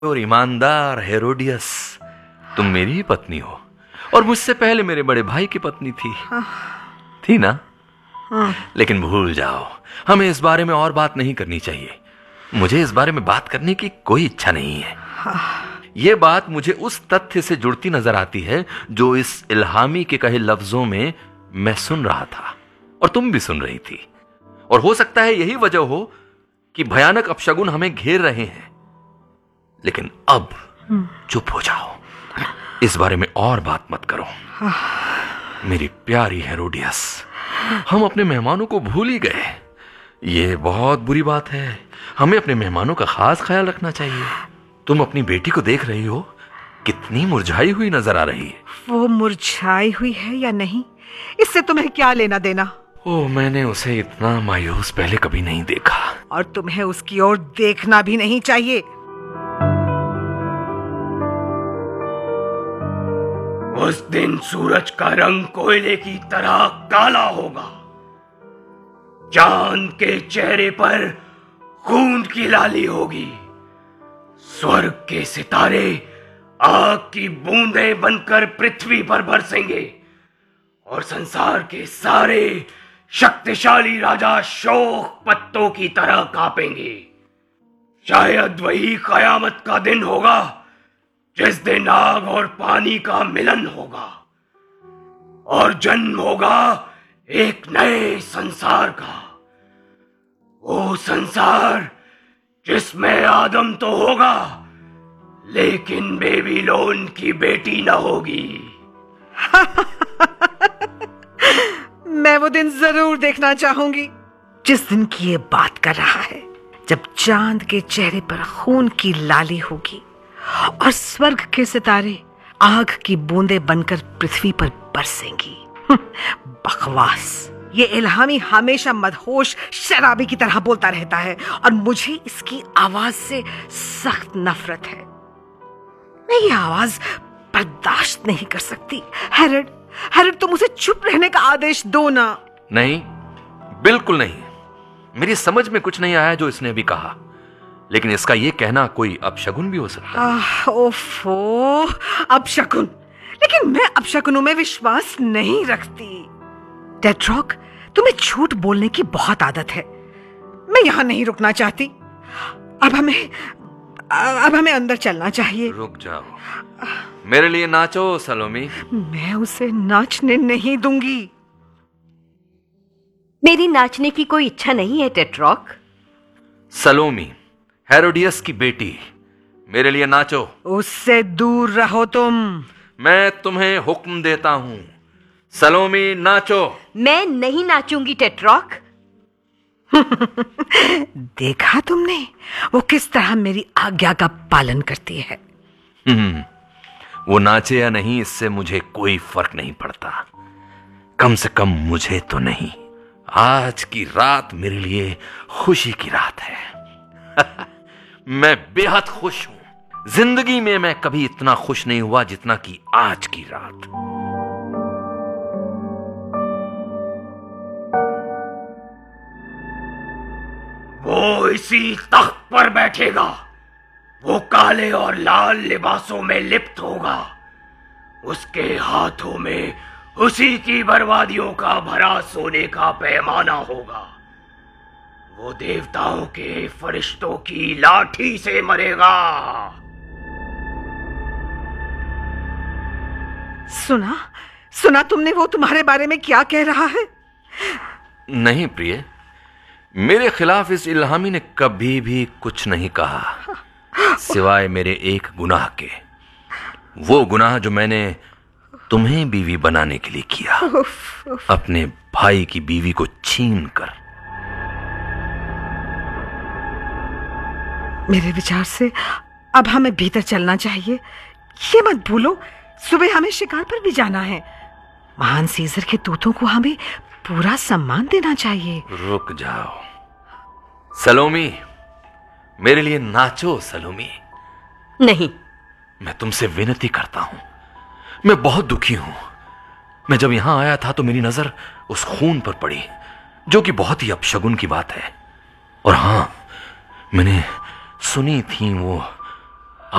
और ईमानदार हेरोडियस, तुम मेरी ही पत्नी हो और मुझसे पहले मेरे बड़े भाई की पत्नी थी ना? लेकिन भूल जाओ, हमें इस बारे में और बात नहीं करनी चाहिए। मुझे इस बारे में बात करने की कोई इच्छा नहीं है। यह बात मुझे उस तथ्य से जुड़ती नजर आती है जो इस इल्हामी के कहे लफ्जों में मैं सुन रहा था और तुम भी सुन रही थी। और हो सकता है यही वजह हो कि भयानक अपशगुन हमें घेर रहे हैं। लेकिन अब चुप हो जाओ, इस बारे में और बात मत करो। मेरी प्यारी हेरोडियस, हम अपने मेहमानों को भूल ही गए। यह बहुत बुरी बात है। हमें अपने मेहमानों का खास ख्याल रखना चाहिए। तुम अपनी बेटी को देख रही हो, कितनी मुरझाई हुई नजर आ रही है। वो मुरझाई हुई है या नहीं, इससे तुम्हें क्या लेना देना? ओह, मैंने उसे इतना मायूस पहले कभी नहीं देखा। और तुम्हें उसकी ओर देखना भी नहीं चाहिए। उस दिन सूरज का रंग कोयले की तरह काला होगा। चांद के चेहरे पर खून की लाली होगी। स्वर्ग के सितारे आग की बूंदें बनकर पृथ्वी पर बरसेंगे और संसार के सारे शक्तिशाली राजा शोक पत्तों की तरह कांपेंगे। शायद वही कयामत का दिन होगा जिस दिन आग और पानी का मिलन होगा और जन्म होगा एक नए संसार का। वो संसार जिसमें आदम तो होगा, लेकिन बेबीलोन की बेटी न होगी। मैं वो दिन जरूर देखना चाहूंगी जिस दिन की ये बात कर रहा है, जब चांद के चेहरे पर खून की लाली होगी और स्वर्ग के सितारे आग की बूंदें बनकर पृथ्वी पर बरसेंगी। बकवास। ये इल्हामी हमेशा मदहोश शराबी की तरह बोलता रहता है और मुझे इसकी आवाज से सख्त नफरत है। मैं ये आवाज बर्दाश्त नहीं कर सकती। हेरड, तुम उसे चुप रहने का आदेश दो ना। नहीं, बिल्कुल नहीं। मेरी समझ में कुछ नहीं आया जो इसने अभी कहा, लेकिन इसका यह कहना कोई अपशगुन भी हो सकता है। ओफो, अपशगुन। लेकिन मैं अपशगुनों में विश्वास नहीं रखती। टेट्रॉक, तुम्हें झूठ बोलने की बहुत आदत है। मैं यहां नहीं रुकना चाहती। अब हमें अंदर चलना चाहिए। रुक जाओ, मेरे लिए नाचो सलोमी। मैं उसे नाचने नहीं दूंगी। मेरी नाचने की कोई इच्छा नहीं है टेट्रॉक। सलोमी, हेरोडियस की बेटी, मेरे लिए नाचो। उससे दूर रहो तुम। मैं तुम्हें हुक्म देता हूं, सलोमी नाचो। मैं नहीं नाचूंगी टेट्रॉक। देखा तुमने वो किस तरह मेरी आज्ञा का पालन करती है। वो नाचे या नहीं, इससे मुझे कोई फर्क नहीं पड़ता। कम से कम मुझे तो नहीं। आज की रात मेरे लिए खुशी की रात है। मैं बेहद खुश हूं। जिंदगी में मैं कभी इतना खुश नहीं हुआ जितना कि आज की रात। वो इसी तख्त पर बैठेगा। वो काले और लाल लिबासों में लिप्त होगा। उसके हाथों में उसी की बर्बादियों का भरा सोने का पैमाना होगा। वो देवताओं के फरिश्तों की लाठी से मरेगा। सुना तुमने वो तुम्हारे बारे में क्या कह रहा है? नहीं प्रिय, मेरे खिलाफ इस इल्हामी ने कभी भी कुछ नहीं कहा, सिवाय मेरे एक गुनाह के। वो गुनाह जो मैंने तुम्हें बीवी बनाने के लिए किया, अपने भाई की बीवी को छीन कर। मेरे विचार से अब हमें भीतर चलना चाहिए। ये मत भूलो, सुबह हमें शिकार पर भी जाना है। महान सीजर के दूतों को हमें पूरा सम्मान देना चाहिए। रुक जाओ सलोमी, मेरे लिए नाचो सलोमी। नहीं, मैं तुमसे विनती करता हूं। मैं बहुत दुखी हूं। मैं जब यहां आया था तो मेरी नजर उस खून पर पड़ी, जो कि बहुत ही अपशगुन की बात है। और हां, मैंने सुनी थी वो